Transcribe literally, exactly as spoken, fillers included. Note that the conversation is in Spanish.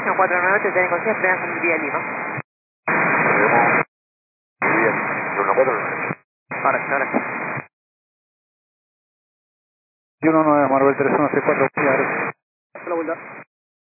uno cuatro nueve ocho, tiene conciencia, frenas en Vía Lima. Bien, uno cuatro nueve. Ahora sí, ahora sí. uno nueve, Marvel tres uno seis cuatro, La vuelta.